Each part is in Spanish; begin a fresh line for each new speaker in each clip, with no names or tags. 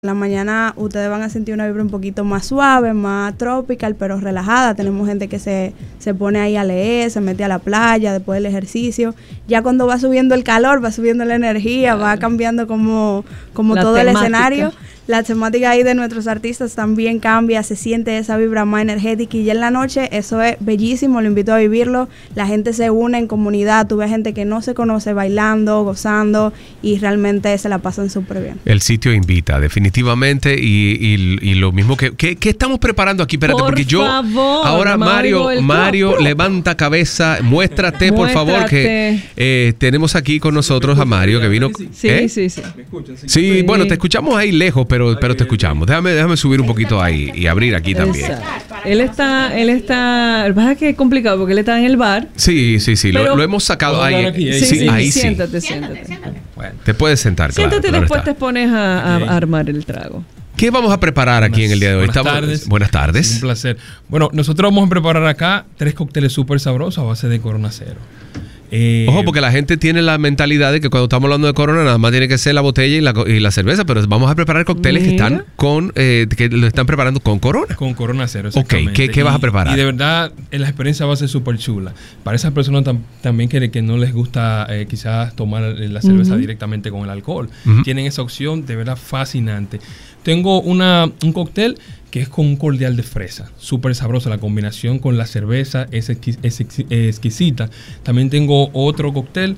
La mañana ustedes van a sentir una vibra un poquito más suave, más tropical, pero relajada. Tenemos gente que se pone ahí a leer, se mete a la playa después del ejercicio. Ya cuando va subiendo el calor, va subiendo la energía, va cambiando como todo el escenario. La temática ahí de nuestros artistas también cambia, se siente esa vibra más energética y ya en la noche eso es bellísimo, lo invito a vivirlo. La gente se une en comunidad, tú ves gente que no se conoce bailando, gozando y realmente se la pasan súper bien.
El sitio invita, definitivamente, y lo mismo que ¿qué estamos preparando aquí? Espérate, porque yo ahora Mario levanta cabeza, muéstrate por favor, que tenemos aquí con nosotros a Mario que vino.
Sí.
¿Me
escuchan?
Sí, bueno, te escuchamos ahí lejos, pero te escuchamos. Déjame subir un poquito ahí y abrir aquí también.
Él está, lo que pasa es que es complicado porque él está en el bar.
Sí, lo hemos sacado ahí.
Sí,
ahí
siéntate.
Bueno, te puedes sentar,
siéntate,
claro,
después te pones a armar el trago.
¿Qué vamos a preparar aquí en el día de hoy? Buenas tardes.
Un placer. Bueno, nosotros vamos a preparar acá 3 cócteles súper sabrosos a base de Corona Cero.
Ojo, porque la gente tiene la mentalidad de que cuando estamos hablando de Corona nada más tiene que ser la botella y la cerveza, pero vamos a preparar cócteles que están que lo están preparando con Corona.
Con Corona Cero,
exactamente. Ok, ¿qué vas a preparar?
Y de verdad, la experiencia va a ser súper chula. Para esas personas también que no les gusta quizás tomar la cerveza directamente con el alcohol, tienen esa opción de verdad fascinante. Tengo un cóctel que es con un cordial de fresa, súper sabroso. La combinación con la cerveza es exquisita. También tengo otro cóctel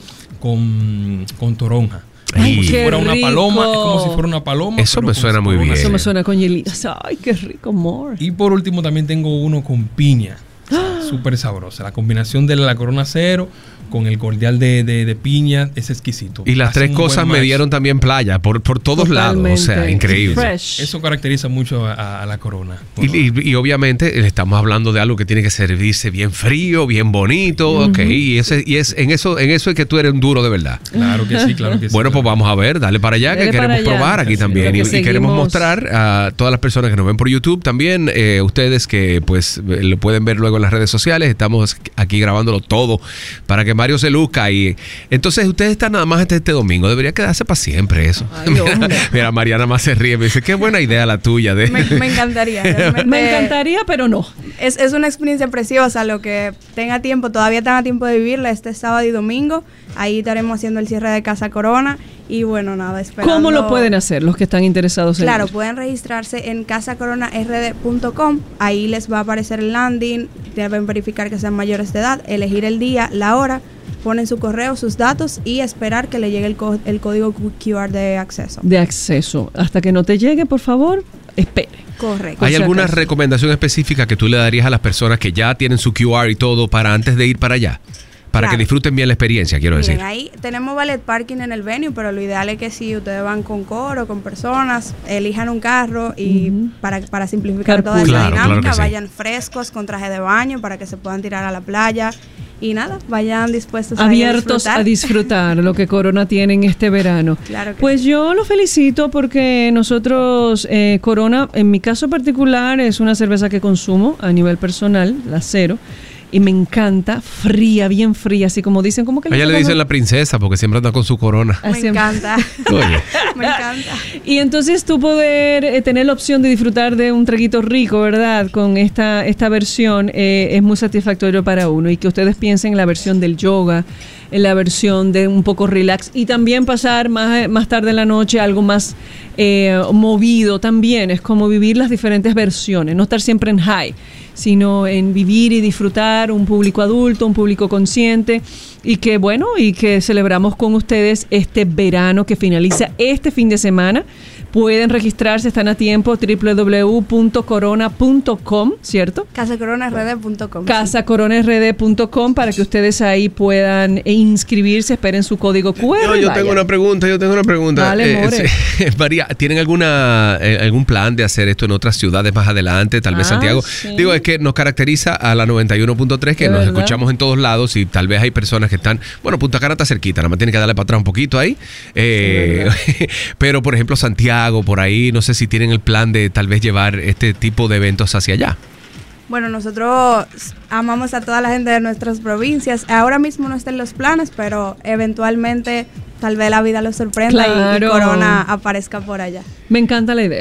con toronja.
Ay,
como si fuera una
rico.
paloma. Es como si fuera una paloma.
Eso me suena muy bien.
Eso me suena con hielitos. Ay, qué rico, amor.
Y por último también tengo uno con piña. Súper sabrosa. La combinación de la Corona Cero con el cordial de piña es exquisito.
Y las tres cosas me dieron también playa por todos lados. O sea, increíble.
Fresh.
Eso caracteriza mucho a la Corona.
Y obviamente le estamos hablando de algo que tiene que servirse bien frío, bien bonito. Okay, y es en eso es que tú eres un duro de verdad.
Claro que sí, claro que sí.
Bueno, pues vamos a ver, dale para allá, que queremos probar aquí también. Y queremos mostrar a todas las personas que nos ven por YouTube también, ustedes que pues lo pueden ver luego en las redes sociales. Estamos aquí grabándolo todo para que Mario se luzca. Y entonces ustedes están nada más hasta este domingo. Debería quedarse para siempre eso.
Ay,
mira, Mariana más se ríe. Me dice, qué buena idea la tuya.
Me encantaría.
Me encantaría, pero no.
Es una experiencia preciosa. Lo que tenga tiempo, todavía tenga tiempo de vivirla este sábado y domingo. Ahí estaremos haciendo el cierre de Casa Corona. Y bueno, nada, esperando.
¿Cómo lo pueden hacer los que están interesados en
Claro,
ello?
pueden registrarse en casacoronard.com. Ahí les va a aparecer el landing. Deben verificar que sean mayores de edad, elegir el día, la hora, ponen su correo, sus datos y esperar que le llegue el código QR de acceso.
Hasta que no te llegue, por favor, espere.
Correcto.
¿Hay alguna recomendación específica que tú le darías a las personas que ya tienen su QR y todo para antes de ir para allá? Para que disfruten bien la experiencia, quiero decir.
Ahí tenemos valet parking en el venue, pero lo ideal es que si ustedes van con coro, con personas, elijan un carro y para simplificar toda esa dinámica, vayan frescos, con traje de baño, para que se puedan tirar a la playa. Y nada, vayan dispuestos
abiertos a disfrutar lo que Corona tiene en este verano.
Claro que
pues sí. Yo lo felicito porque nosotros, Corona, en mi caso particular, es una cerveza que consumo a nivel personal, la Cero. Y me encanta, fría, bien fría, así como dicen, como que...
A ella le dicen la princesa porque siempre anda con su corona.
Me encanta.
Oye.
Me encanta.
Y entonces tú poder tener la opción de disfrutar de un traguito rico, ¿verdad? Con esta versión es muy satisfactorio para uno. Y que ustedes piensen en la versión del yoga, en la versión de un poco relax. Y también pasar más tarde en la noche algo más movido también. Es como vivir las diferentes versiones, no estar siempre en high, sino en vivir y disfrutar un público adulto, un público consciente y que celebramos con ustedes este verano que finaliza este fin de semana. Pueden registrarse, están a tiempo, www.corona.com, ¿cierto?
casacoronard.com.
casacoronard.com para que ustedes ahí puedan inscribirse, esperen su código QR.
Yo tengo una pregunta.
Dale, more.
María, ¿tienen algún plan de hacer esto en otras ciudades más adelante? Tal vez Santiago.
Sí.
Digo, es que nos caracteriza a la 91.3, que nos escuchamos en todos lados y tal vez hay personas que están... Bueno, Punta Cana está cerquita, nada más tiene que darle para atrás un poquito ahí. Pero, por ejemplo, Santiago, por ahí, no sé si tienen el plan de tal vez llevar este tipo de eventos hacia allá.
Bueno, nosotros amamos a toda la gente de nuestras provincias. Ahora mismo no está en los planes, pero eventualmente tal vez la vida los sorprenda y Corona aparezca por allá.
Me encanta la idea.